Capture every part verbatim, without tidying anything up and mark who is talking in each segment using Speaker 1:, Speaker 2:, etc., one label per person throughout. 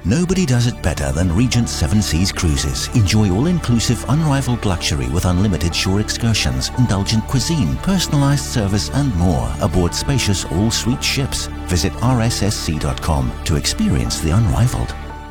Speaker 1: Nobody does it better than Regent Seven Seas Cruises. Enjoy all-inclusive, unrivaled luxury with unlimited shore excursions, indulgent cuisine, personalized service and more aboard spacious all-suite ships. Visit r s s c dot com to experience the unrivaled.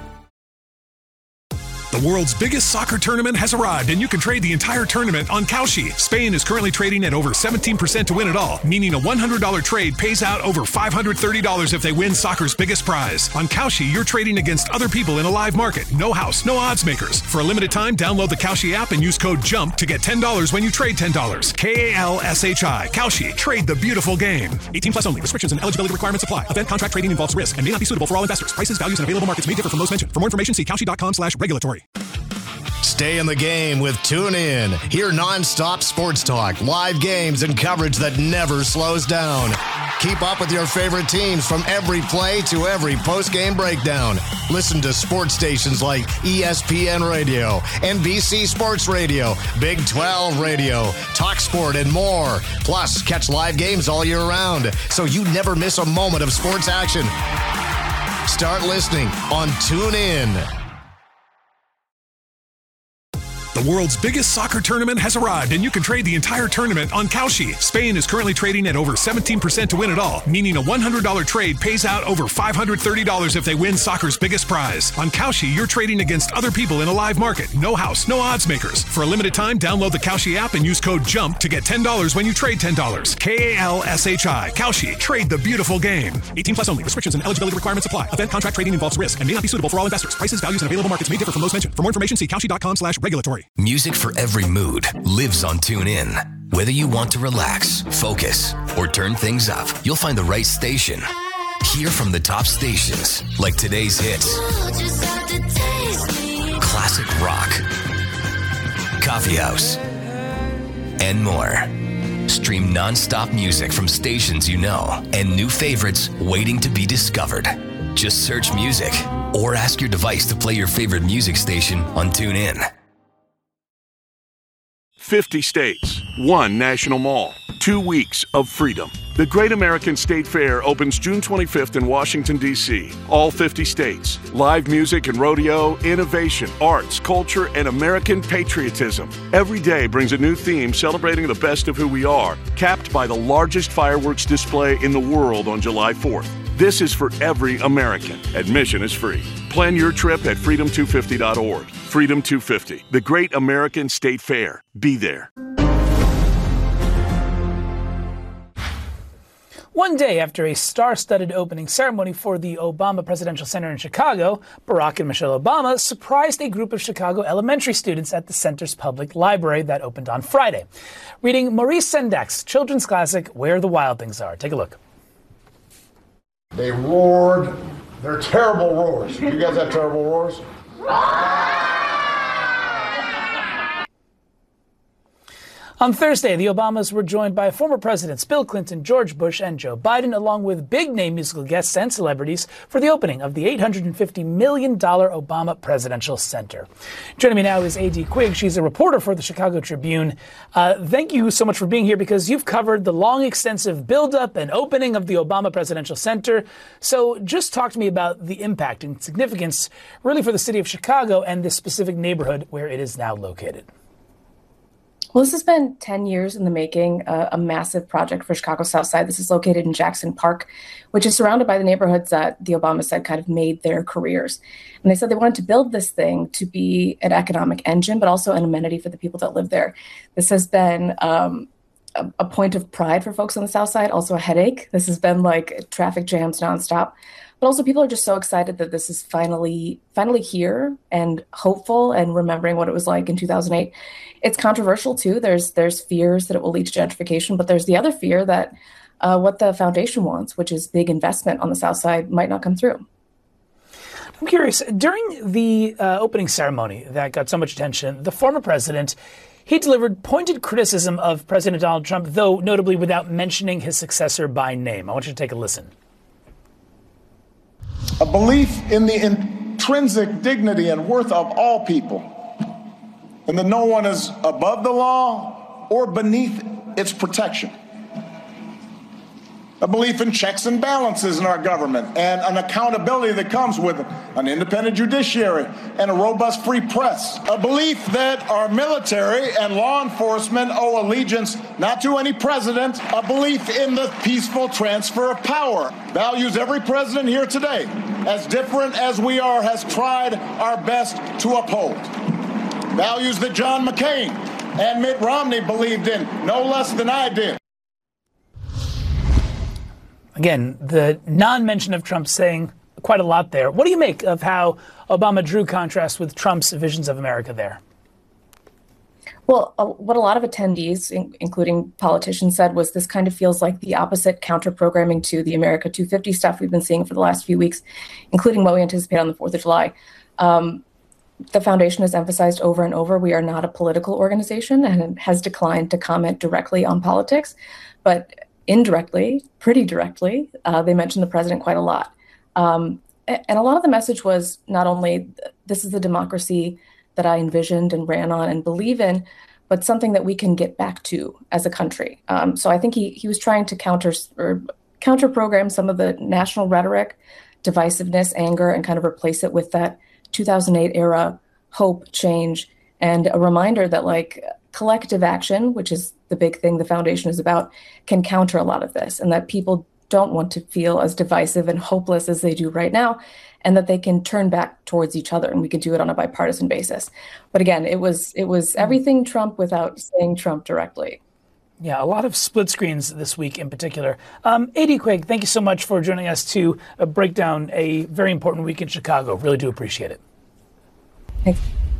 Speaker 2: The world's biggest soccer tournament has arrived, and you can trade the entire tournament on Kalshi. Spain is currently trading at over seventeen percent to win it all, meaning a one hundred dollars trade pays out over five hundred thirty dollars if they win soccer's biggest prize. On Kalshi, you're trading against other people in a live market. No house, no odds makers. For a limited time, download the Kalshi app and use code JUMP to get ten dollars when you trade ten dollars. K A L S H I. Kalshi. Trade the beautiful game. eighteen plus only. Restrictions and eligibility requirements apply. Event contract trading involves risk and may not be suitable for all investors. Prices, values, and available markets may differ from those mentioned. For more information, see kalshi dot com slash regulatory.
Speaker 3: Stay in the game with TuneIn. Hear nonstop sports talk, live games, and coverage that never slows down. Keep up with your favorite teams from every play to every post-game breakdown. Listen to sports stations like E S P N Radio, N B C Sports Radio, Big twelve Radio, TalkSport, and more. Plus, catch live games all year round, so you never miss a moment of sports action. Start listening on TuneIn.
Speaker 2: The world's biggest soccer tournament has arrived, and you can trade the entire tournament on Kalshi. Spain is currently trading at over seventeen percent to win it all, meaning a one hundred dollars trade pays out over five hundred thirty dollars if they win soccer's biggest prize. On Kalshi, you're trading against other people in a live market. No house, no odds makers. For a limited time, download the Kalshi app and use code JUMP to get ten dollars when you trade ten dollars. K A L S H I. Kalshi. Trade the beautiful game. eighteen plus only. Restrictions and eligibility requirements apply. Event contract trading involves risk and may not be suitable for all investors. Prices, values, and available markets may differ from those mentioned. For more information, see kalshi dot com slash regulatory.
Speaker 4: Music for every mood lives on TuneIn. Whether you want to relax, focus, or turn things up, you'll find the right station. Hear from the top stations, like today's hits, classic rock, coffee house, and more. Stream non-stop music from stations you know and new favorites waiting to be discovered. Just search music or ask your device to play your favorite music station on TuneIn.
Speaker 5: fifty states, one national mall, two weeks of freedom. The Great American State Fair opens June twenty-fifth in Washington, D C All fifty states. Live music and rodeo, innovation, arts, culture, and American patriotism. Every day brings a new theme celebrating the best of who we are, capped by the largest fireworks display in the world on July fourth. This is for every American. Admission is free. Plan your trip at freedom two fifty dot org. Freedom two fifty, the Great American State Fair. Be there.
Speaker 6: One day after a star-studded opening ceremony for the Obama Presidential Center in Chicago, Barack and Michelle Obama surprised a group of Chicago elementary students at the center's public library that opened on Friday. Reading Maurice Sendak's children's classic, Where the Wild Things Are. Take a look.
Speaker 7: They roared. They're terrible roars. You guys have terrible roars?
Speaker 6: On Thursday, the Obamas were joined by former presidents Bill Clinton, George Bush, and Joe Biden, along with big-name musical guests and celebrities for the opening of the eight hundred fifty million dollars Obama Presidential Center. Joining me now is A D Quigg. She's a reporter for the Chicago Tribune. Uh, thank you so much for being here because you've covered the long, extensive buildup and opening of the Obama Presidential Center. So just talk to me about the impact and significance really for the city of Chicago and this specific neighborhood where it is now located.
Speaker 8: Well, this has been ten years in the making, uh, a massive project for Chicago South Side. This is located in Jackson Park, which is surrounded by the neighborhoods that the Obamas said kind of made their careers. And they said they wanted to build this thing to be an economic engine, but also an amenity for the people that live there. This has been um, a, a point of pride for folks on the South Side, also a headache. This has been like traffic jams nonstop. But also people are just so excited that this is finally finally here and hopeful and remembering what it was like in two thousand eight. It's controversial, too. There's there's fears that it will lead to gentrification, but there's the other fear that uh, what the foundation wants, which is big investment on the South Side, might not come through.
Speaker 6: I'm curious, during the uh, opening ceremony that got so much attention, the former president, he delivered pointed criticism of President Donald Trump, though notably without mentioning his successor by name. I want you to take a listen.
Speaker 7: A belief in the intrinsic dignity and worth of all people, and that no one is above the law or beneath its protection. a belief in checks and balances in our government and an accountability that comes with it, an independent judiciary and a robust free press, a belief that our military and law enforcement owe allegiance not to any president, a belief in the peaceful transfer of power, values every president here today, as different as we are, has tried our best to uphold, values that John McCain and Mitt Romney believed in no less than I did.
Speaker 6: Again, the non-mention of Trump saying quite a lot there. What do you make of how Obama drew contrast with Trump's visions of America there?
Speaker 8: Well, uh, what a lot of attendees, in, including politicians, said was this kind of feels like the opposite counter-programming to the America two fifty stuff we've been seeing for the last few weeks, including what we anticipate on the fourth of July. Um, the foundation has emphasized over and over we are not a political organization and has declined to comment directly on politics. But indirectly, pretty directly, uh, they mentioned the president quite a lot. Um, and a lot of the message was not only this is the democracy that I envisioned and ran on and believe in, but something that we can get back to as a country. Um, so I think he he was trying to counter or counter program some of the national rhetoric, divisiveness, anger, and kind of replace it with that two thousand eight era hope, change, and a reminder that like collective action, which is the big thing the foundation is about, can counter a lot of this, and that people don't want to feel as divisive and hopeless as they do right now, and that they can turn back towards each other, and we could do it on a bipartisan basis. But again, it was it was everything Trump without saying Trump directly.
Speaker 6: Yeah, a lot of split screens this week in particular. Um, A D Quig, thank you so much for joining us to uh, break down a very important week in Chicago. Really do appreciate it.
Speaker 8: Thanks.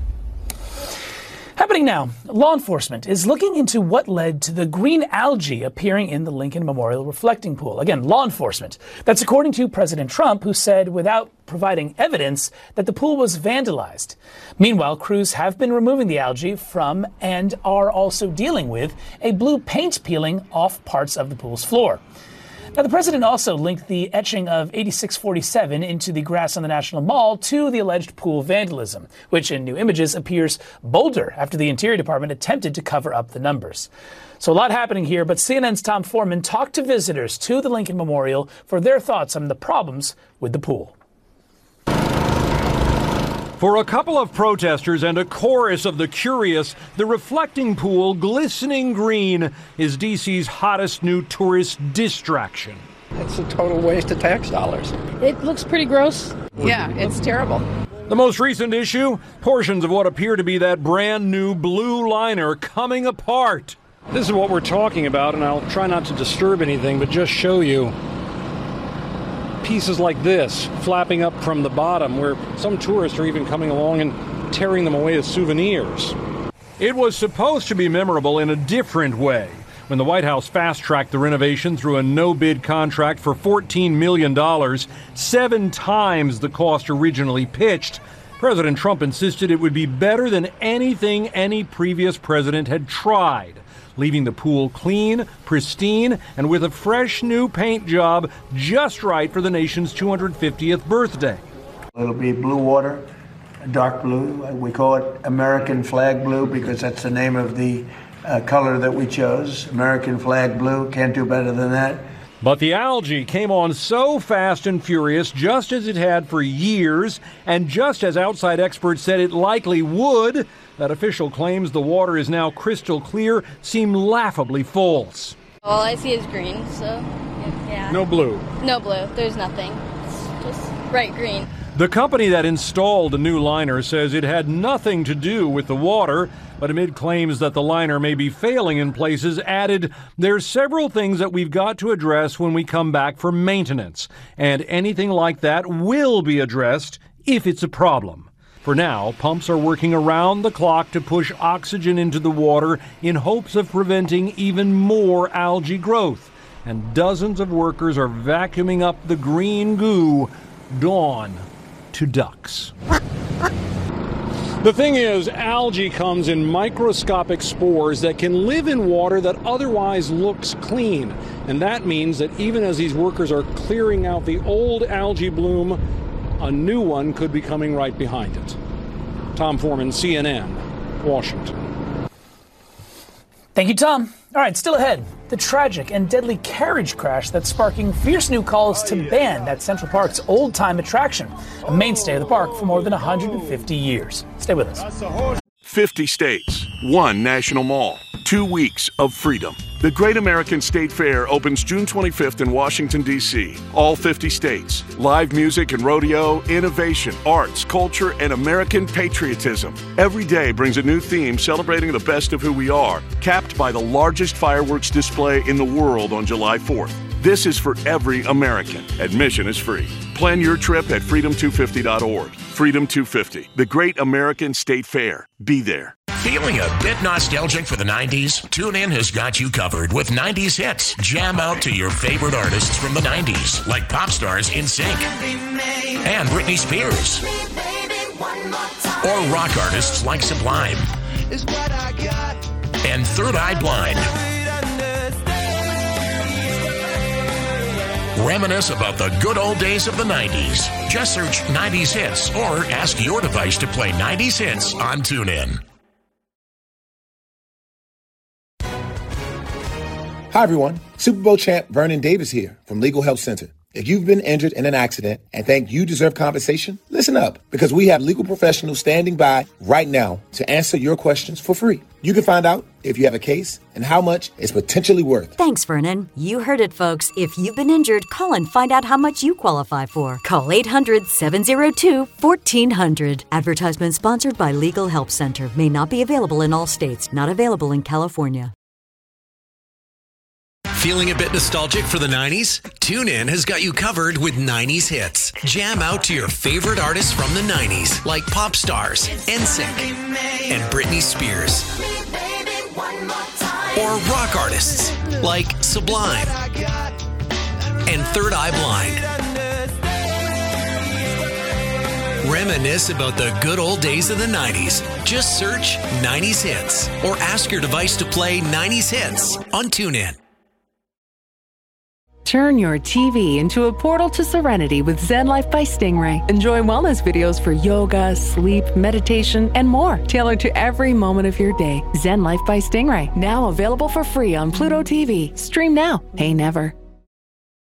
Speaker 6: Happening now, law enforcement is looking into what led to the green algae appearing in the Lincoln Memorial reflecting pool. Again, law enforcement. That's according to President Trump, who said without providing evidence that the pool was vandalized. Meanwhile, crews have been removing the algae from and are also dealing with a blue paint peeling off parts of the pool's floor. Now, the president also linked the etching of eighty-six forty-seven into the grass on the National Mall to the alleged pool vandalism, which in new images appears bolder after the Interior Department attempted to cover up the numbers. So a lot happening here, but C N N's Tom Foreman talked to visitors to the Lincoln Memorial for their thoughts on the problems with the pool.
Speaker 9: For a couple of protesters and a chorus of the curious, the reflecting pool, glistening green, is D C's hottest new tourist distraction.
Speaker 10: It's a total waste of tax dollars.
Speaker 11: It looks pretty gross. Yeah, it's terrible.
Speaker 9: The most recent issue, portions of what appear to be that brand new blue liner coming apart.
Speaker 12: This is what we're talking about, and I'll try not to disturb anything, but just show you pieces like this flapping up from the bottom, where some tourists are even coming along and tearing them away as souvenirs.
Speaker 9: It was supposed to be memorable in a different way. When the White House fast-tracked the renovation through a no-bid contract for fourteen million dollars, seven times the cost originally pitched, President Trump insisted it would be better than anything any previous president had tried, leaving the pool clean, pristine, and with a fresh new paint job just right for the nation's two hundred fiftieth birthday.
Speaker 13: It'll be blue water, dark blue. We call it American flag blue because that's the name of the uh, color that we chose. American flag blue, can't do better than that.
Speaker 9: But the algae came on so fast and furious, just as it had for years, and just as outside experts said it likely would, that official claims the water is now crystal clear seem laughably false.
Speaker 14: All I see is green, so yeah.
Speaker 9: No blue?
Speaker 14: No blue. There's nothing. It's just bright green.
Speaker 9: The company that installed the new liner says it had nothing to do with the water, but amid claims that the liner may be failing in places, added, "There's several things that we've got to address when we come back for maintenance, and anything like that will be addressed if it's a problem." For now, pumps are working around the clock to push oxygen into the water in hopes of preventing even more algae growth, and dozens of workers are vacuuming up the green goo, dawn to ducks.
Speaker 12: The thing is, algae comes in microscopic spores that can live in water that otherwise looks clean. And that means that even as these workers are clearing out the old algae bloom, a new one could be coming right behind it. Tom Foreman, C N N, Washington.
Speaker 6: Thank you, Tom. All right, still ahead, the tragic and deadly carriage crash that's sparking fierce new calls to ban that Central Park's old-time attraction, a mainstay of the park for more than one hundred fifty years. Stay with us.
Speaker 5: fifty states, one national mall, two weeks of freedom. The Great American State Fair opens June twenty-fifth in Washington, D C All fifty states. Live music and rodeo, innovation, arts, culture, and American patriotism. Every day brings a new theme celebrating the best of who we are, capped by the largest fireworks display in the world on July fourth. This is for every American. Admission is free. Plan your trip at freedom two fifty dot org. Freedom two fifty, the Great American State Fair. Be there.
Speaker 15: Feeling a bit nostalgic for the nineties? TuneIn has got you covered with nineties hits. Jam out to your favorite artists from the nineties, like pop stars N Sync and Britney Spears, or rock artists like Sublime and Third Eye Blind. Reminisce about the good old days of the nineties. Just search nineties hits or ask your device to play nineties hits on TuneIn.
Speaker 16: Hi, everyone. Super Bowl champ Vernon Davis here from Legal Help Center. If you've been injured in an accident and think you deserve compensation, listen up, because we have legal professionals standing by right now to answer your questions for free. You can find out if you have a case and how much it's potentially worth.
Speaker 17: Thanks, Vernon. You heard it, folks. If you've been injured, call and find out how much you qualify for. Call eight hundred, seven oh two, fourteen hundred. Advertisement sponsored by Legal Help Center. May not be available in all states. Not available in California.
Speaker 18: Feeling a bit nostalgic for the nineties? TuneIn has got you covered with nineties hits. Jam out to your favorite artists from the nineties, like pop stars, N Sync, and Britney Spears. Or rock artists, like Sublime and Third Eye Blind. Reminisce about the good old days of the nineties. Just search nineties hits or ask your device to play nineties hits on TuneIn.
Speaker 19: Turn your T V into a portal to serenity with Zen Life by Stingray. Enjoy wellness videos for yoga, sleep, meditation, and more, tailored to every moment of your day. Zen Life by Stingray, now available for free on Pluto T V. Stream now, pay never.